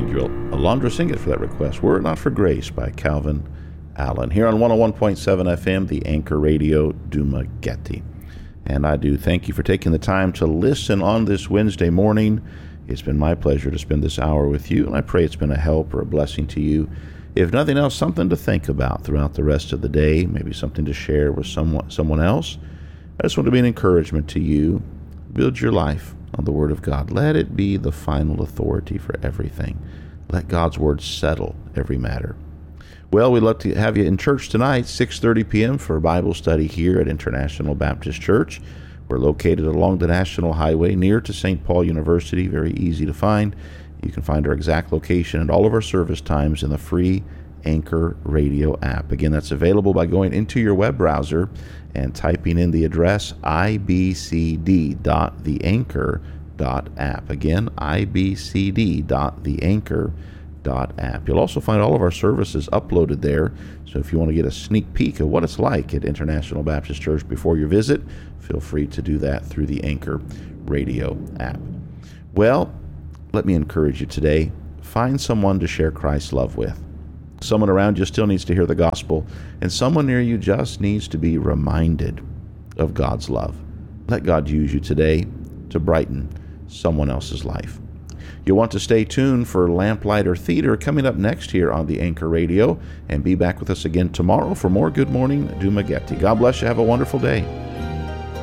Thank you, Alondra Singett, for that request. Were It Not for Grace by Calvin Allen. Here on 101.7 FM, the Anchor Radio, Dumaguete. And I do thank you for taking the time to listen on this Wednesday morning. It's been my pleasure to spend this hour with you, and I pray it's been a help or a blessing to you. If nothing else, something to think about throughout the rest of the day, maybe something to share with someone else. I just want to be an encouragement to you. Build your life on the Word of God. Let it be the final authority for everything. Let God's Word settle every matter. Well, we'd love to have you in church tonight, 6:30 p.m. for a Bible study here at International Baptist Church. We're located along the National Highway near to St. Paul University, very easy to find. You can find our exact location and all of our service times in the free Anchor Radio app. Again, that's available by going into your web browser and typing in the address ibcd.theanchor.app. Again, ibcd.theanchor.app. You'll also find all of our services uploaded there, so if you want to get a sneak peek of what it's like at International Baptist Church before your visit, feel free to do that through the Anchor Radio app. Well, let me encourage you today, find someone to share Christ's love with. Someone around you still needs to hear the gospel, and someone near you just needs to be reminded of God's love. Let God use you today to brighten someone else's life. You'll want to stay tuned for Lamplighter Theater coming up next here on the Anchor Radio, and be back with us again tomorrow for more Good Morning Dumaguete. God bless you. Have a wonderful day.